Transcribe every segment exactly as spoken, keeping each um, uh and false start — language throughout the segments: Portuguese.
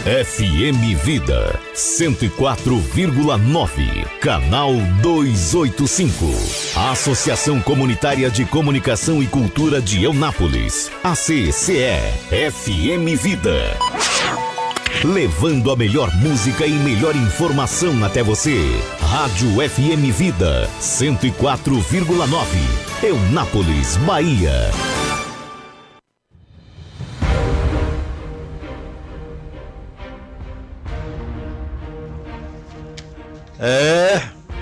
F M Vida cento e quatro vírgula nove, canal duzentos e oitenta e cinco. Associação Comunitária de Comunicação e Cultura de Eunápolis, A C C E, F M Vida. Levando a melhor música e melhor informação até você. Rádio F M Vida cento e quatro vírgula nove, Eunápolis, Bahia. É,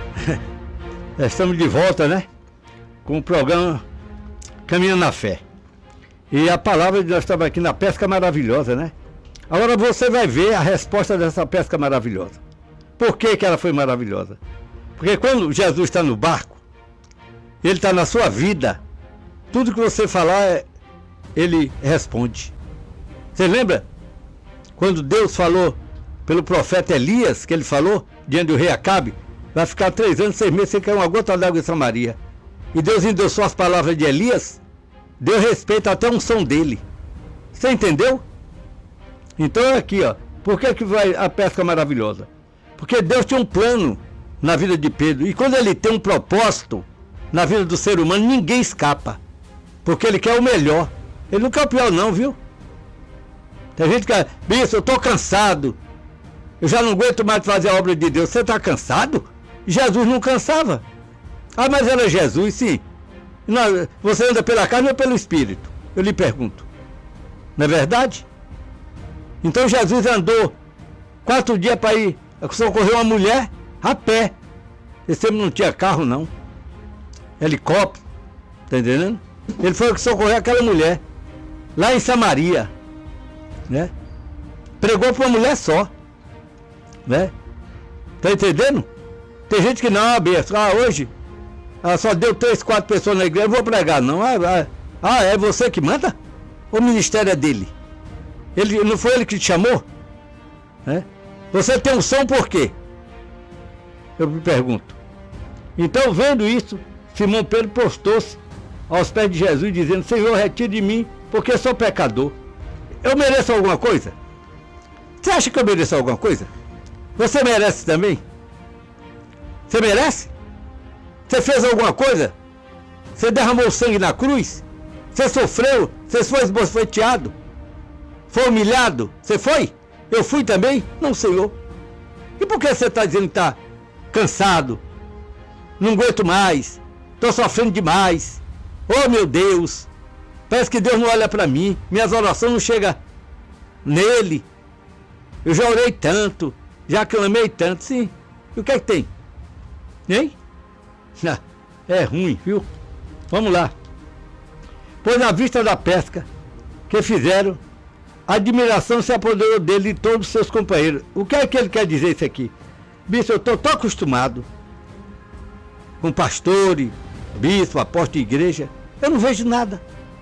estamos de volta, né? Com o programa Caminhando na Fé. E a palavra de nós estamos aqui na pesca maravilhosa, né? Agora você vai ver a resposta dessa pesca maravilhosa. Por que que ela foi maravilhosa? Porque quando Jesus está no barco, ele está na sua vida, tudo que você falar, ele responde. Você lembra? Quando Deus falou pelo profeta Elias, que ele falou diante do rei Acabe, vai ficar três anos, seis meses sem cair uma gota d'água em Samaria. E Deus endossou as palavras de Elias, deu respeito até a unção dele. Você entendeu? Então é aqui, ó. Por que que vai a pesca maravilhosa? Porque Deus tinha um plano na vida de Pedro. E quando ele tem um propósito na vida do ser humano, ninguém escapa. Porque ele quer o melhor. Ele não quer o pior não, viu? Tem gente que diz, bicho, eu tô cansado. Eu já não aguento mais fazer a obra de Deus. Você está cansado? Jesus não cansava. Ah, mas era Jesus, sim. Não, você anda pela carne ou pelo Espírito? Eu lhe pergunto. Não é verdade? Então Jesus andou quatro dias para ir socorrer uma mulher a pé. Esse homem não tinha carro, não. Helicóptero. Está entendendo? Ele foi socorrer aquela mulher. Lá em Samaria. Né? Pregou para uma mulher só. Né? Tá entendendo? Tem gente que não, besta. Ah, hoje ah, só deu três, quatro pessoas na igreja, eu vou pregar, não. Ah, ah, ah, é você que manda? O ministério é dele. Ele, não foi ele que te chamou? Né? Você tem um som por quê? Eu me pergunto. Então, vendo isso, Simão Pedro postou-se aos pés de Jesus, dizendo, Senhor, retire de mim, porque eu sou pecador. Eu mereço alguma coisa? Você acha que eu mereço alguma coisa? Você merece também? Você merece? Você fez alguma coisa? Você derramou sangue na cruz? Você sofreu? Você foi esbofeteado? Foi humilhado? Você foi? Eu fui também? Não, Senhor. E por que você está dizendo que está cansado? Não aguento mais. Estou sofrendo demais. Oh, meu Deus. Parece que Deus não olha para mim. Minhas orações não chegam nele. Eu já orei tanto. Já clamei tanto, sim. E o que é que tem? Hein? É ruim, viu? Vamos lá. Pois na vista da pesca que fizeram, a admiração se apoderou dele e de todos os seus companheiros. O que é que ele quer dizer isso aqui? Bicho, eu estou tão acostumado com pastores, bispo, apóstolo de igreja, eu não vejo nada.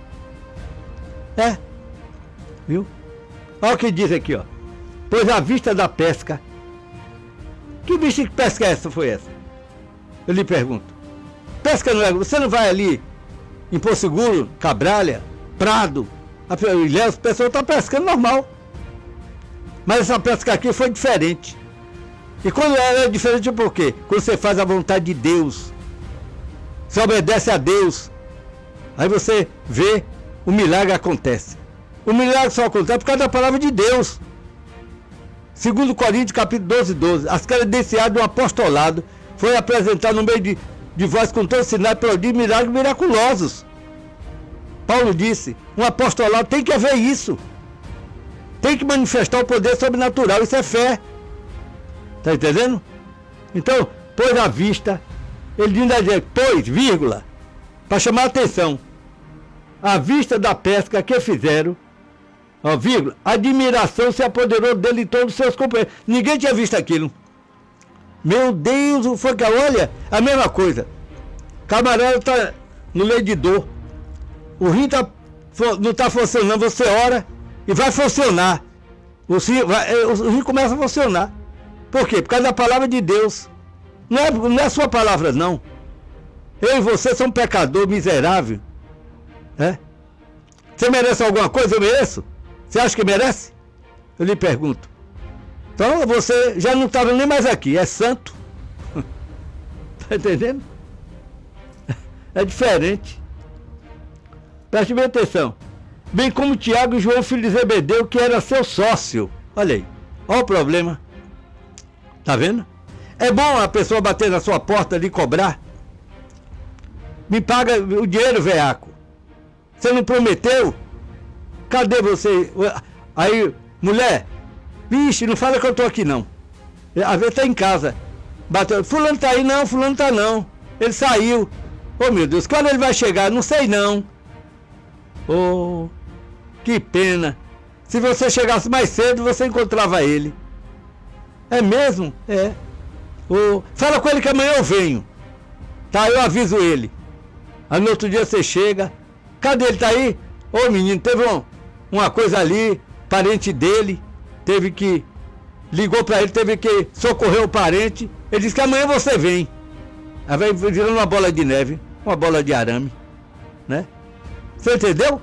É? Viu? Olha o que diz aqui, ó. Pois à vista da pesca. Que bicho de pesca é essa? Foi essa? Eu lhe pergunto. Pesca não é. Você não vai ali em Porto Seguro, Cabralha, Prado, Ilhéus, o pessoal está pescando normal. Mas essa pesca aqui foi diferente. E quando ela é diferente, por quê? Quando você faz a vontade de Deus, você obedece a Deus, aí você vê o milagre acontece. O milagre só acontece por causa da palavra de Deus. Segundo Coríntios, capítulo doze, doze, as credenciais do apostolado foi apresentado no meio de, de vós com todos os sinais, prodígios, milagres miraculosos. Paulo disse, um apostolado tem que haver isso. Tem que manifestar o poder sobrenatural, isso é fé. Tá entendendo? Então, pôs à vista, ele ainda diz, pois, vírgula, para chamar a atenção, à vista da pesca que fizeram, ó, vírgula, admiração se apoderou dele e todos os seus companheiros. Ninguém tinha visto aquilo. Meu Deus, foi que, olha, a mesma coisa. Camarão está no leito de dor. O rim tá, não está funcionando, você ora e vai funcionar. O rim, vai, o rim começa a funcionar. Por quê? Por causa da palavra de Deus. Não é, não é a sua palavra, não. Eu e você somos pecador miserável. É? Você merece alguma coisa? Eu mereço? Você acha que merece? Eu lhe pergunto. Então você já não estava nem mais aqui, é santo. Tá entendendo? É diferente. Preste bem atenção. Bem como Tiago e João, filho de Zebedeu, que era seu sócio. Olha aí, olha o problema. Tá vendo? É bom a pessoa bater na sua porta ali e cobrar. Me paga o dinheiro, veaco. Você não prometeu? Cadê você? Aí, mulher, vixe, não fala que eu tô aqui não. Às vezes tá em casa. Bateu, fulano tá aí não, fulano tá não. Ele saiu. Oh meu Deus, quando ele vai chegar? Não sei não. Oh, que pena. Se você chegasse mais cedo, você encontrava ele. É mesmo? É. Oh, fala com ele que amanhã eu venho. Tá, eu aviso ele. Aí no outro dia você chega. Cadê ele? Tá aí? Ô oh, menino, teve um, uma coisa ali. Parente dele teve que... Ligou pra ele, teve que socorrer o parente. Ele disse que amanhã você vem. Aí vai virando uma bola de neve. Uma bola de arame. Né? Você entendeu?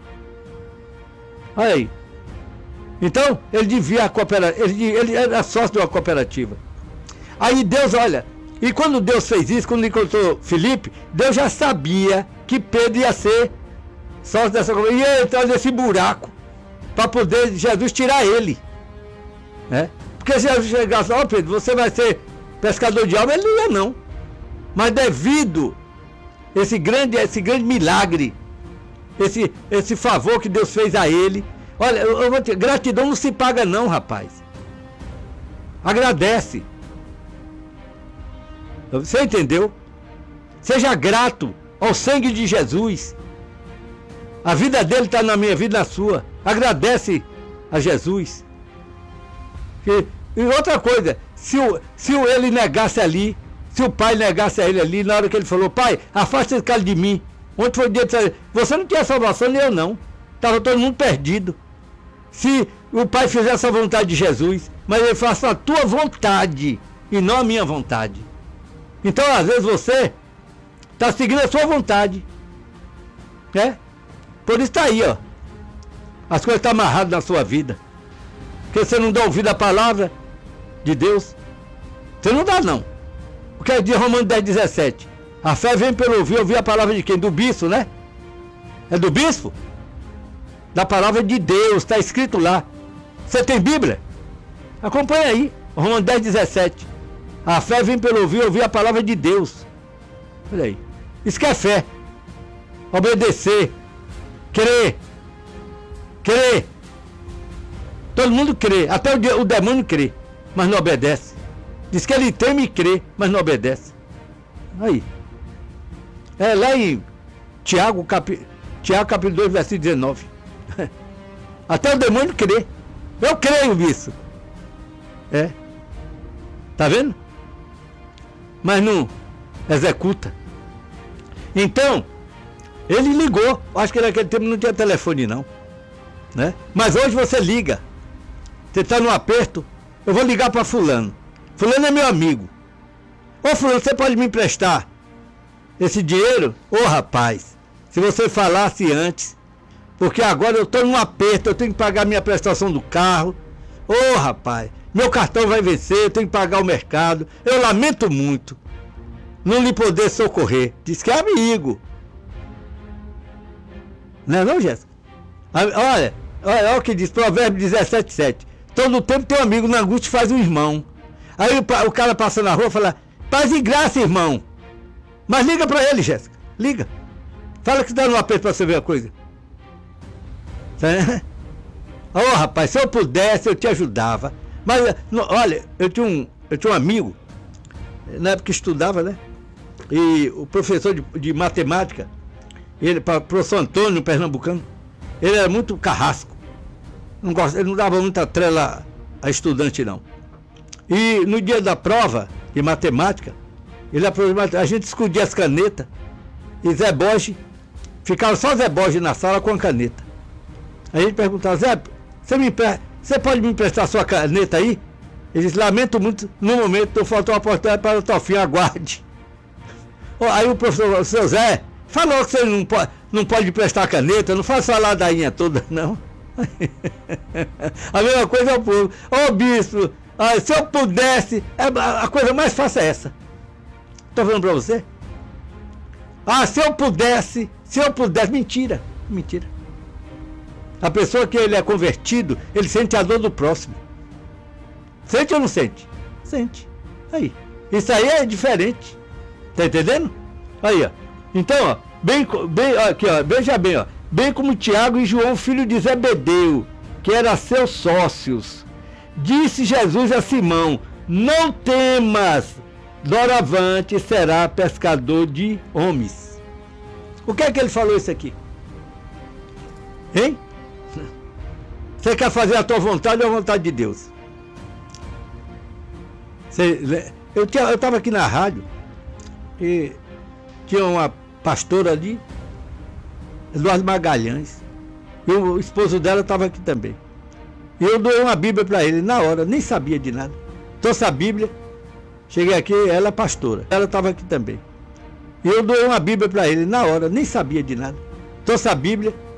Olha aí. Então, ele devia a cooperativa. Ele, ele era sócio de uma cooperativa. Aí Deus, olha. E quando Deus fez isso, quando encontrou Filipe, Deus já sabia que Pedro ia ser sócio dessa cooperativa. E ia entrar nesse buraco para poder Jesus tirar ele. Né? Porque se Jesus chegasse, ó, Pedro, você vai ser pescador de alma, ele não ia não. Mas devido esse grande, esse grande milagre, esse, esse favor que Deus fez a ele, olha, eu, eu vou te, gratidão não se paga não, rapaz. Agradece. Você entendeu? Seja grato ao sangue de Jesus. A vida dele está na minha vida, na sua. Agradece a Jesus. E, e outra coisa, se, o, se o ele negasse ali, se o pai negasse a ele ali, na hora que ele falou, pai, afasta esse cara de mim. Onde foi dito, você não tinha salvação, nem eu não. Estava todo mundo perdido. Se o pai fizesse a vontade de Jesus, mas ele faça a tua vontade e não a minha vontade. Então, às vezes, você está seguindo a sua vontade. Né? Por isso está aí, ó. As coisas estão amarradas na sua vida. Porque você não dá ouvido à palavra de Deus. Você não dá, não. Porque é de Romanos dez, dezessete. A fé vem pelo ouvir, ouvir a palavra de quem? Do bispo, né? É do bispo? Da palavra de Deus, está escrito lá. Você tem Bíblia? Acompanha aí. Romanos dez, dezessete. A fé vem pelo ouvir, ouvir a palavra de Deus. Olha aí. Isso que é fé. Obedecer. Crer. Crer. Todo mundo crê. Até o, o demônio crê. Mas não obedece. Diz que ele teme e crê, mas não obedece. Aí. É lá em Tiago, capi, Tiago capítulo dois, versículo dezenove. Até o demônio crê. Eu creio nisso. É. Tá vendo? Mas não executa. Então, ele ligou. Acho que naquele tempo não tinha telefone não. Né? Mas hoje você liga. Você está no aperto. Eu vou ligar para fulano. Fulano é meu amigo. Ô fulano, você pode me emprestar esse dinheiro? Ô rapaz, se você falasse antes, porque agora eu estou num aperto, eu tenho que pagar minha prestação do carro. Ô rapaz, meu cartão vai vencer, eu tenho que pagar o mercado. Eu lamento muito não lhe poder socorrer. Diz que é amigo. Não é não, Jéssica? Olha, olha, olha o que diz, Provérbio dezessete, sete. Todo tempo teu amigo na angústia faz um irmão. Aí o, o cara passa na rua e fala, paz e graça, irmão. Mas liga pra ele, Jéssica. Liga. Fala que dá no aperto pra você ver a coisa. Ô oh, rapaz, se eu pudesse, eu te ajudava. Mas, no, olha, eu tinha, um, eu tinha um amigo, na época que estudava, né? E o professor de, de matemática, ele, para o professor Antônio, pernambucano, ele era muito carrasco. Não gosta, ele não dava muita trela a estudante, não. E no dia da prova de matemática, ele a gente escondia as canetas e Zé Borges, ficava só Zé Borges na sala com a caneta. Aí a gente perguntava, Zé, você, me, você pode me emprestar sua caneta aí? Ele disse, lamento muito, no momento estou faltando uma oportunidade para o teu fim, aguarde. Aí o professor, o seu Zé, falou que você não pode, não pode emprestar a caneta, não faça a ladainha toda, não. A mesma coisa é o povo. Ô bispo, Ah, se eu pudesse, a coisa mais fácil é essa. Estou falando para você? Ah, se eu pudesse, se eu pudesse. Mentira, mentira. A pessoa que ele é convertido, ele sente a dor do próximo. Sente ou não sente? Sente. Aí. Isso aí é diferente. Tá entendendo? Aí, ó. Então, ó, bem, bem, ó, aqui, ó, veja bem, ó. Bem como Tiago e João, filho de Zebedeu, que eram seus sócios, disse Jesus a Simão: não temas, doravante será pescador de homens. O que é que ele falou isso aqui? Hein? Você quer fazer a tua vontade ou a vontade de Deus? Você, eu estava aqui na rádio e tinha uma pastora ali, Eduardo Magalhães, e o esposo dela estava aqui também. E eu dei uma Bíblia para ele na hora, nem sabia de nada. Trouxe a Bíblia, cheguei aqui, ela é pastora, ela estava aqui também. E eu dei uma Bíblia para ele na hora, nem sabia de nada. Trouxe a Bíblia,